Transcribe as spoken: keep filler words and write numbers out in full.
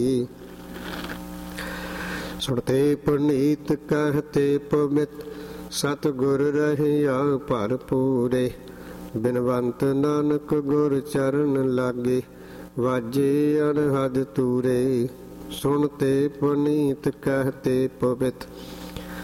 ਸੁਣਤੇ ਪੁਨੀਤ ਕਹਤੇ ਪਵਿੱਤ, ਸਤਿਗੁਰ ਰਹਿਆ ਭਰਪੂਰੇ। ਬਿਨਵੰਤ ਨਾਨਕ ਗੁਰ ਚਰਨ ਲਾਗੇ, ਵਾਜੇ ਅਨਹਦ ਤੂਰੇ। ਸੁਣਤੇ ਪੁਨੀਤ ਕਹਤੇ ਪਵਿੱਤ,